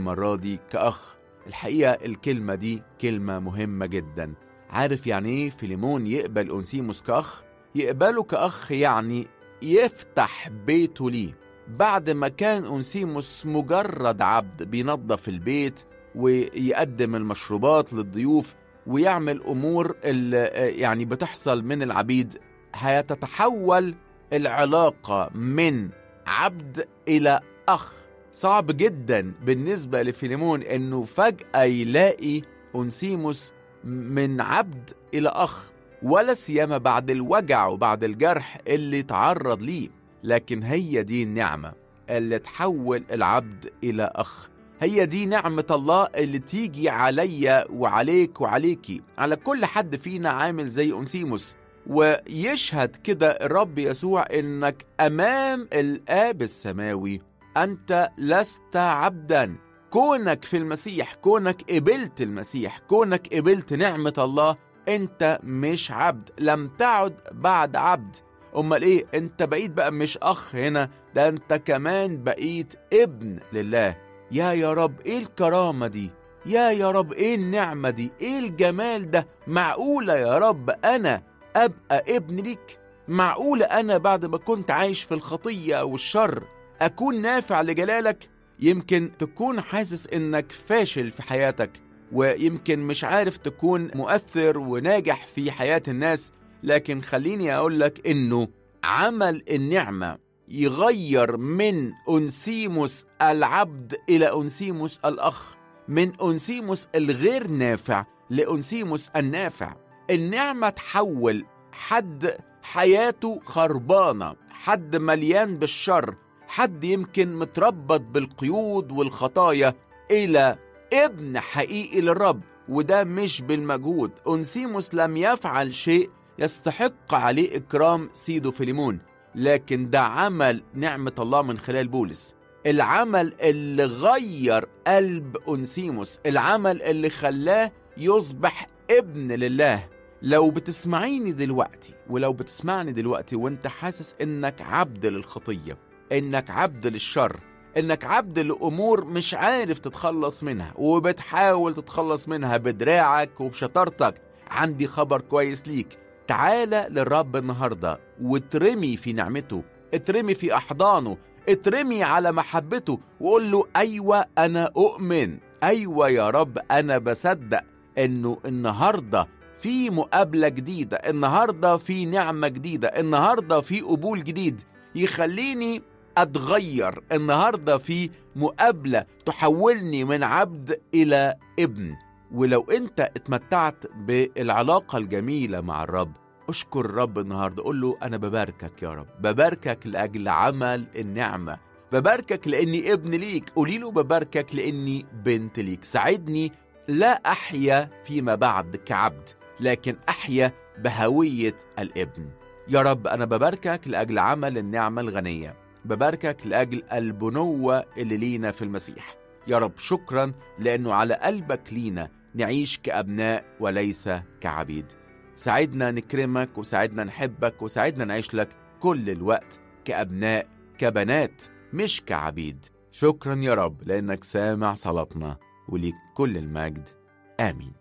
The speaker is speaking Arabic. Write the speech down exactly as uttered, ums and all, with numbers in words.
المرة دي كأخ. الحقيقة الكلمة دي كلمة مهمة جدا. عارف يعني ايه فيليمون يقبل أونسيموس كأخ؟ يقبله كأخ يعني يفتح بيته ليه. بعد ما كان أونسيموس مجرد عبد بينظف البيت ويقدم المشروبات للضيوف ويعمل أمور اللي يعني بتحصل من العبيد، هيتتحول العلاقة من عبد إلى أخ. صعب جدا بالنسبة لفيليمون إنه فجأة يلاقي أونسيموس من عبد إلى أخ، ولا سيما بعد الوجع وبعد الجرح اللي تعرض ليه. لكن هي دي النعمة اللي تحول العبد إلى أخ. هي دي نعمة الله اللي تيجي عليا وعليك وعليكي، على كل حد فينا عامل زي أونسيموس. ويشهد كده الرب يسوع إنك أمام الآب السماوي أنت لست عبدا. كونك في المسيح، كونك قبلت المسيح، كونك قبلت نعمة الله، أنت مش عبد، لم تعد بعد عبد. أمال إيه؟ أنت بقيت بقى مش أخ هنا، ده أنت كمان بقيت ابن لله. يا يا رب إيه الكرامة دي، يا يا رب إيه النعمة دي، إيه الجمال ده. معقولة يا رب أنا أبقى ابن ليك؟ معقولة أنا بعد ما كنت عايش في الخطية والشر أكون نافع لجلالك؟ يمكن تكون حاسس إنك فاشل في حياتك، ويمكن مش عارف تكون مؤثر وناجح في حياة الناس، لكن خليني أقولك إنه عمل النعمة يغير من أونسيموس العبد إلى أونسيموس الأخ، من أونسيموس الغير نافع لأونسيموس النافع. النعمة تحول حد حياته خربانة، حد مليان بالشر، حد يمكن متربط بالقيود والخطايا، إلى ابن حقيقي للرب. وده مش بالمجهود. أونسيموس لم يفعل شيء يستحق عليه إكرام سيدو فيليمون، لكن ده عمل نعمة الله من خلال بولس. العمل اللي غير قلب أونسيموس، العمل اللي خلاه يصبح ابن لله. لو بتسمعيني دلوقتي، ولو بتسمعني دلوقتي وانت حاسس انك عبد للخطية، انك عبد للشر، انك عبد لأمور مش عارف تتخلص منها وبتحاول تتخلص منها بدراعك وبشطارتك، عندي خبر كويس ليك. تعالى للرب النهاردة واترمي في نعمته، اترمي في أحضانه، اترمي على محبته، وقول له أيوة أنا أؤمن، أيوة يا رب أنا بصدق إنه النهاردة في مقابلة جديدة، النهاردة في نعمة جديدة، النهاردة في قبول جديد يخليني أتغير، النهاردة في مقابلة تحولني من عبد إلى ابن. ولو أنت اتمتعت بالعلاقة الجميلة مع الرب، أشكر الرب النهاردة، قول له أنا بباركك يا رب، بباركك لأجل عمل النعمة، بباركك لأني ابن ليك، قولي له بباركك لأني بنت ليك. ساعدني لا أحيا فيما بعد كعبد، لكن أحيا بهوية الابن. يا رب أنا بباركك لأجل عمل النعمة الغنية، بباركك لأجل البنوة اللي لينا في المسيح. يا رب شكرا لأنه على قلبك لينا نعيش كأبناء وليس كعبيد. ساعدنا نكرمك، وساعدنا نحبك، وساعدنا نعيش لك كل الوقت كأبناء كبنات مش كعبيد. شكرا يا رب لأنك سامع صلاتنا، وليك كل المجد. آمين.